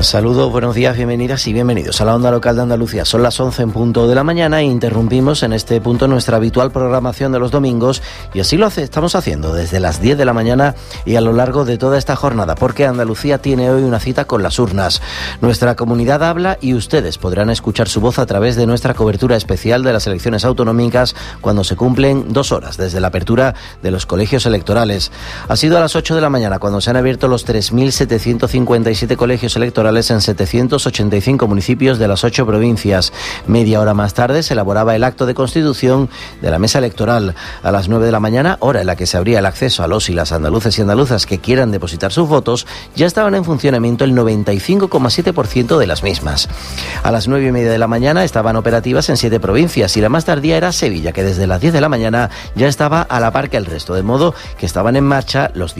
Saludos, buenos días, bienvenidas y bienvenidos a la Onda Local de Andalucía. Son las 11 en punto de la mañana e interrumpimos en este punto nuestra habitual programación de los domingos, y así lo estamos haciendo desde las 10 de la mañana y a lo largo de toda esta jornada, porque Andalucía tiene hoy una cita con las urnas. Nuestra comunidad habla y ustedes podrán escuchar su voz a través de nuestra cobertura especial de las elecciones autonómicas cuando se cumplen 2 horas desde la apertura de los colegios electorales. Ha sido a las 8 de la mañana cuando se han abierto los 3.757 colegios electorales en 785 municipios de las 8 provincias. Media hora más tarde se elaboraba el acto de constitución de la mesa electoral. A las 9 de la mañana, hora en la que se abría el acceso a los y las andaluces y andaluzas que quieran depositar sus votos, ya estaban en funcionamiento el 95,7% de las mismas. A las 9:30 de la mañana estaban operativas en 7 provincias y la más tardía era Sevilla, que desde las 10 de la mañana ya estaba a la par que el resto, de modo que estaban en marcha las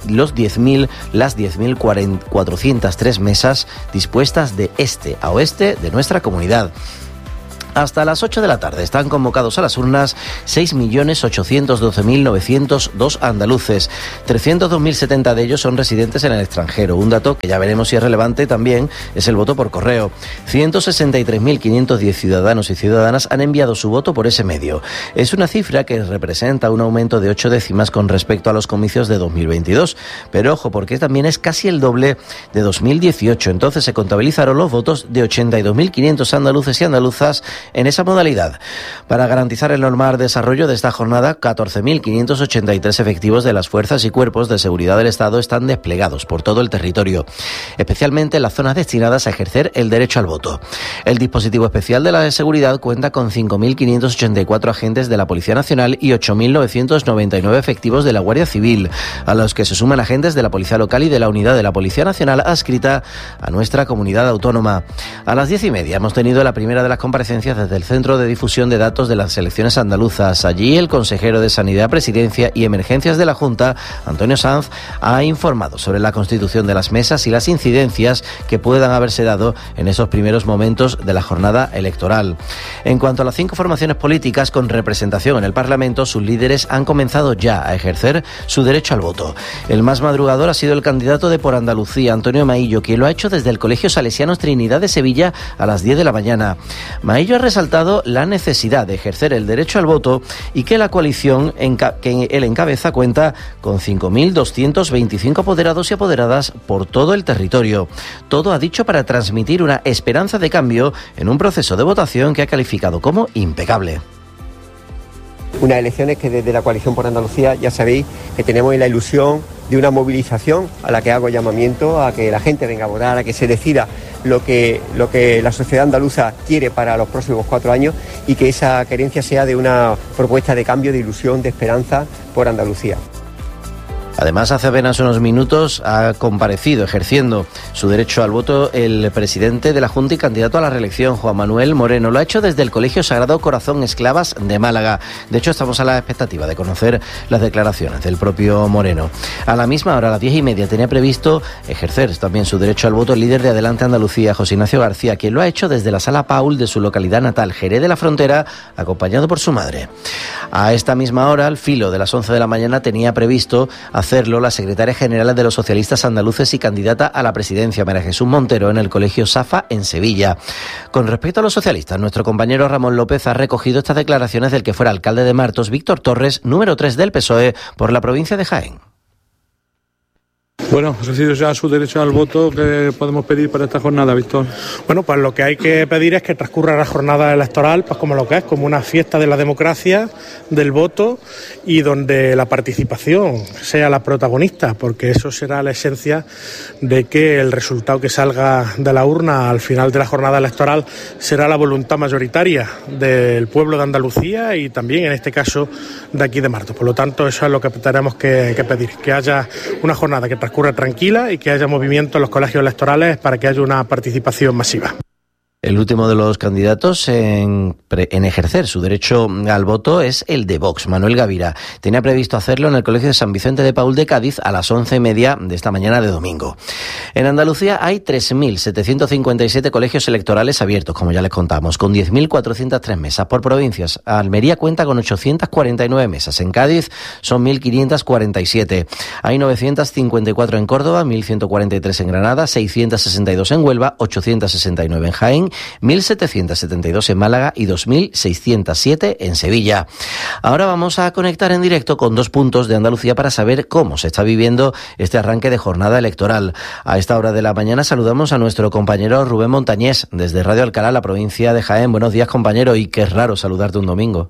10.403 mesas dispuestas de este a oeste de nuestra comunidad. Hasta las 8 de la tarde están convocados a las urnas 6.812.902 andaluces. 302.070 de ellos son residentes en el extranjero. Un dato que ya veremos si es relevante también es el voto por correo. 163.510 ciudadanos y ciudadanas han enviado su voto por ese medio. Es una cifra que representa un aumento de 8 décimas con respecto a los comicios de 2022. Pero ojo, porque también es casi el doble de 2018. Entonces se contabilizaron los votos de 82.500 andaluces y andaluzas en esa modalidad. Para garantizar el normal desarrollo de esta jornada, 14.583 efectivos de las fuerzas y cuerpos de seguridad del Estado están desplegados por todo el territorio, especialmente en las zonas destinadas a ejercer el derecho al voto. El dispositivo especial de la seguridad cuenta con 5.584 agentes de la Policía Nacional y 8.999 efectivos de la Guardia Civil, a los que se suman agentes de la Policía Local y de la Unidad de la Policía Nacional adscrita a nuestra comunidad autónoma. A las 10:30 hemos tenido la primera de las comparecencias desde el Centro de Difusión de Datos de las Elecciones Andaluzas. Allí el consejero de Sanidad, Presidencia y Emergencias de la Junta, Antonio Sanz, ha informado sobre la constitución de las mesas y las incidencias que puedan haberse dado en esos primeros momentos de la jornada electoral. En cuanto a las 5 formaciones políticas con representación en el Parlamento, sus líderes han comenzado ya a ejercer su derecho al voto. El más madrugador ha sido el candidato de Por Andalucía, Antonio Maillo, quien lo ha hecho desde el Colegio Salesianos Trinidad de Sevilla a las 10 de la mañana. Maillo ha resaltado la necesidad de ejercer el derecho al voto y que la coalición que él encabeza cuenta con 5.225 apoderados y apoderadas por todo el territorio. Todo, ha dicho, para transmitir una esperanza de cambio en un proceso de votación que ha calificado como impecable. Unas elecciones que desde la Coalición por Andalucía ya sabéis que tenemos la ilusión de una movilización a la que hago llamamiento a que la gente venga a votar, a que se decida lo que la sociedad andaluza quiere para los próximos 4 años y que esa querencia sea de una propuesta de cambio, de ilusión, de esperanza por Andalucía. Además, hace apenas unos minutos ha comparecido ejerciendo su derecho al voto el presidente de la Junta y candidato a la reelección, Juan Manuel Moreno. Lo ha hecho desde el Colegio Sagrado Corazón Esclavas de Málaga. De hecho, estamos a la expectativa de conocer las declaraciones del propio Moreno. A la misma hora, a las 10:30, tenía previsto ejercer también su derecho al voto el líder de Adelante Andalucía, José Ignacio García, quien lo ha hecho desde la Sala Paul de su localidad natal, Jerez de la Frontera, acompañado por su madre. A esta misma hora, al filo de las 11 de la mañana, tenía previsto hacerlo la secretaria general de los socialistas andaluces y candidata a la presidencia, María Jesús Montero, en el Colegio Safa en Sevilla. Con respecto a los socialistas, nuestro compañero Ramón López ha recogido estas declaraciones del que fuera alcalde de Martos, Víctor Torres, número 3 del PSOE por la provincia de Jaén. Bueno, ejercido ya su derecho al voto, ¿qué podemos pedir para esta jornada, Víctor? Bueno, pues lo que hay que pedir es que transcurra la jornada electoral pues como lo que es, como una fiesta de la democracia, del voto, y donde la participación sea la protagonista, porque eso será la esencia de que el resultado que salga de la urna al final de la jornada electoral será la voluntad mayoritaria del pueblo de Andalucía y también, en este caso, de aquí de Martos. Por lo tanto, eso es lo que tenemos que pedir, que haya una jornada que transcurra tranquila y que haya movimiento en los colegios electorales para que haya una participación masiva. El último de los candidatos en ejercer su derecho al voto es el de Vox, Manuel Gavira. Tenía previsto hacerlo en el Colegio de San Vicente de Paúl de Cádiz a las 11:30 de esta mañana de domingo. En Andalucía hay 3.757 colegios electorales abiertos, como ya les contamos, con 10.403 mesas por provincias. Almería cuenta con 849 mesas. En Cádiz son 1.547. Hay 954 en Córdoba, 1.143 en Granada, 662 en Huelva, 869 en Jaén, 1.772 en Málaga y 2.607 en Sevilla. Ahora vamos a conectar en directo con 2 puntos de Andalucía para saber cómo se está viviendo este arranque de jornada electoral. A esta hora de la mañana saludamos a nuestro compañero Rubén Montañés desde Radio Alcalá, la provincia de Jaén. Buenos días, compañero, y qué raro saludarte un domingo.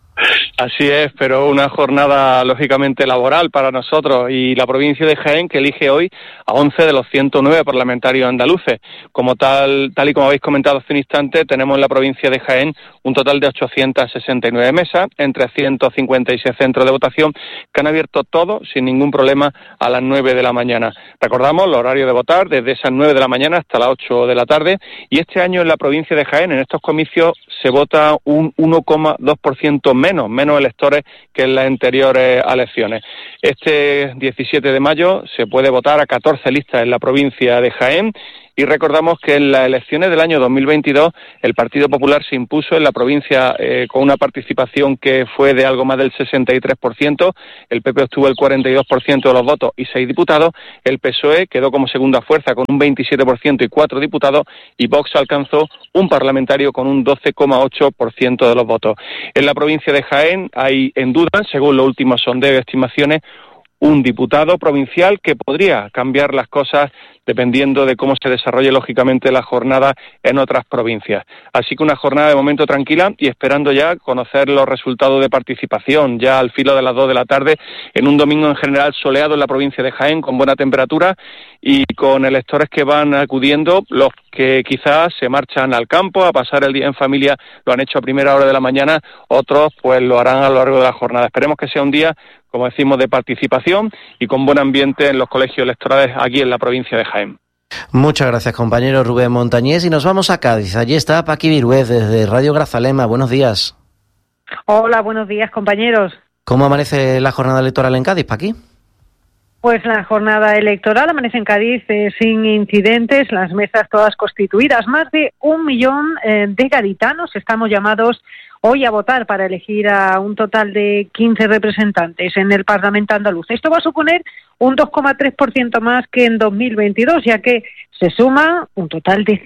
Así es, pero una jornada lógicamente laboral para nosotros y la provincia de Jaén que elige hoy a 11 de los 109 parlamentarios andaluces. Como tal y como habéis comentado hace un instante, tenemos en la provincia de Jaén un total de 869 mesas en 356 centros de votación que han abierto todos sin ningún problema a las 9 de la mañana. Recordamos el horario de votar desde esas 9 de la mañana hasta las 8 de la tarde y este año en la provincia de Jaén en estos comicios se vota un 1,2% menos electores que en las anteriores elecciones. Este 17 de mayo se puede votar a 14 listas en la provincia de Jaén y recordamos que en las elecciones del año 2022 el Partido Popular se impuso en la provincia con una participación que fue de algo más del 63%, el PP obtuvo el 42% de los votos y 6 diputados, el PSOE quedó como segunda fuerza con un 27% y 4 diputados y Vox alcanzó un parlamentario con un 12,8% de los votos. En la provincia de Jaén hay en duda, según los últimos sondeos y estimaciones, un diputado provincial que podría cambiar las cosas dependiendo de cómo se desarrolle lógicamente la jornada en otras provincias. Así que una jornada de momento tranquila y esperando ya conocer los resultados de participación ya al filo de las 2 de la tarde en un domingo en general soleado en la provincia de Jaén con buena temperatura y con electores que van acudiendo, los que quizás se marchan al campo a pasar el día en familia, lo han hecho a primera hora de la mañana, otros pues lo harán a lo largo de la jornada. Esperemos que sea un día, como decimos, de participación y con buen ambiente en los colegios electorales aquí en la provincia de Jaén. Muchas gracias, compañero Rubén Montañés, y nos vamos a Cádiz. Allí está Paqui Virués desde Radio Grazalema. Buenos días. Hola, buenos días, compañeros. ¿Cómo amanece la jornada electoral en Cádiz, Paqui? Pues la jornada electoral amanece en Cádiz sin incidentes, las mesas todas constituidas. Más de 1 millón de gaditanos estamos llamados hoy a votar para elegir a un total de 15 representantes en el Parlamento andaluz. Esto va a suponer un 2,3% más que en 2022, ya que se suma un total de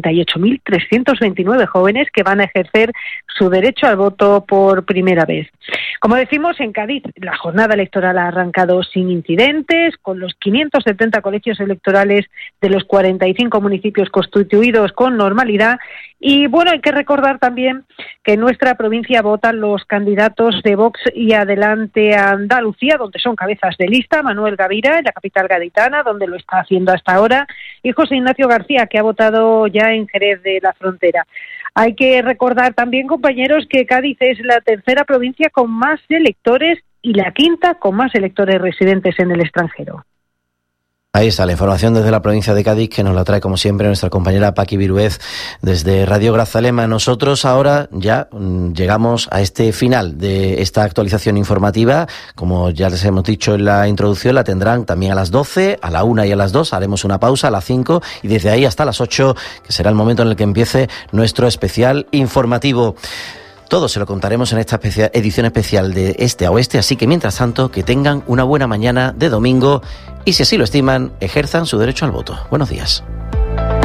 58.329 jóvenes que van a ejercer su derecho al voto por primera vez. Como decimos, en Cádiz la jornada electoral ha arrancado sin incidentes, con los 570 colegios electorales de los 45 municipios constituidos con normalidad. Y bueno, hay que recordar también que en nuestra provincia votan los candidatos de Vox y Adelante Andalucía, donde son cabezas de lista, Manuel Gavira, en la capital gaditana, donde lo está haciendo hasta ahora, y José Ignacio García, que ha votado ya en Jerez de la Frontera. Hay que recordar también, compañeros, que Cádiz es la tercera provincia con más electores y la quinta con más electores residentes en el extranjero. Ahí está la información desde la provincia de Cádiz, que nos la trae como siempre nuestra compañera Paqui Virués desde Radio Grazalema. Nosotros ahora ya llegamos a este final de esta actualización informativa. Como ya les hemos dicho en la introducción, la tendrán también a las 12, a la 1 y a las 2. Haremos una pausa a las 5 y desde ahí hasta las 8, que será el momento en el que empiece nuestro especial informativo. Todo se lo contaremos en esta edición especial de Este a Oeste, así que mientras tanto, que tengan una buena mañana de domingo y si así lo estiman, ejerzan su derecho al voto. Buenos días.